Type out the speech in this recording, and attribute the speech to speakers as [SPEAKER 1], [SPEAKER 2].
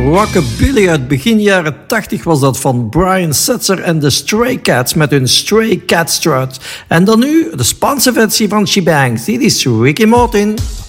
[SPEAKER 1] Rockabilly uit begin jaren 80 was dat van Brian Setzer en de Stray Cats met hun Stray Cat Strut. En dan nu de Spaanse versie van She Bangs. Dit is Ricky Martin.